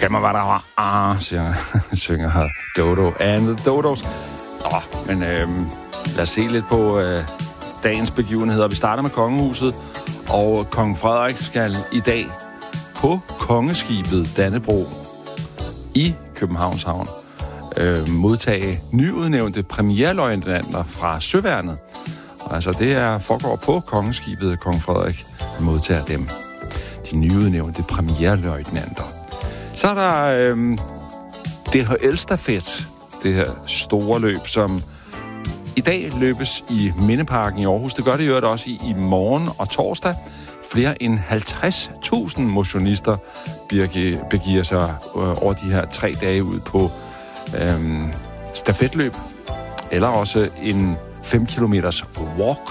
kan man være der, synger her Dodo and the Dodos. Men lad os se lidt på dagens begivenheder. Vi starter med kongehuset, og kong Frederik skal i dag på kongeskibet Dannebrog i Københavns Havn modtage nyudnævnte premierløjtnanter fra Søværnet. Altså det foregår på kongeskibet. Kong Frederik modtager dem. De nyudnævnte premierløjtnanter. Så er der DHL-stafet, det her store løb, som i dag løbes i Mindeparken i Aarhus. Det gør det jo også i morgen og torsdag. Flere end 50.000 motionister begiver sig over de her 3 dage ud på stafetløb, eller også en 5 kilometers walk.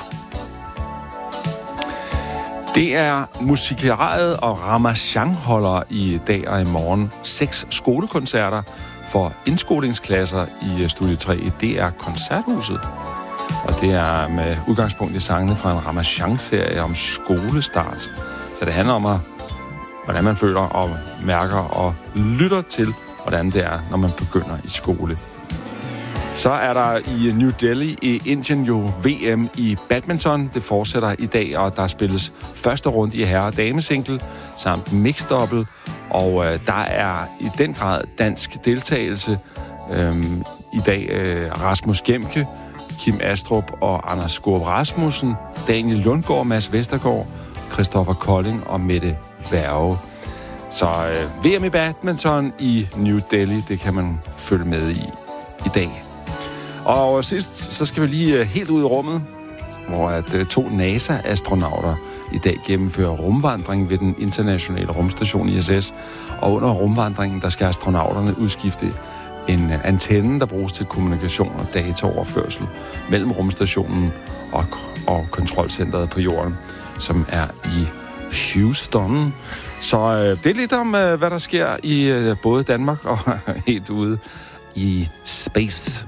Det er Musikerariet og Ramachan holder i dag og i morgen 6 skolekoncerter for indskolingsklasser i Studie 3 i DR Koncerthuset. Og det er med udgangspunkt i sangene fra en Ramachan-serie om skolestart. Så det handler om, hvordan man føler og mærker og lytter til, hvordan det er, når man begynder i skole. Så er der i New Delhi i Indien jo VM i badminton. Det fortsætter i dag, og der spilles første runde i herre- og damesingle samt mixed-double. Og der er i den grad dansk deltagelse i dag. Rasmus Gemke, Kim Astrup og Anders Skårup Rasmussen, Daniel Lundgaard, Mads Vestergaard, Christoffer Kolding og Mette Værge. Så VM i badminton i New Delhi, det kan man følge med i dag. Og sidst, så skal vi lige helt ud i rummet, hvor 2 NASA-astronauter i dag gennemfører rumvandring ved den internationale rumstation ISS. Og under rumvandringen, der skal astronauterne udskifte en antenne, der bruges til kommunikation og dataoverførsel mellem rumstationen og kontrolcentret på jorden, som er i Houston. Så det er lidt om, hvad der sker i både Danmark og helt ude i space.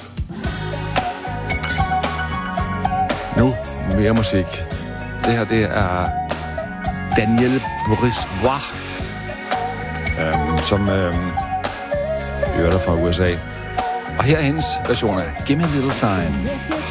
Nu mere musik. Det her, det er Daniel Brisbois, som hører der fra USA. Og her er hendes version af Give Me a Little Sign.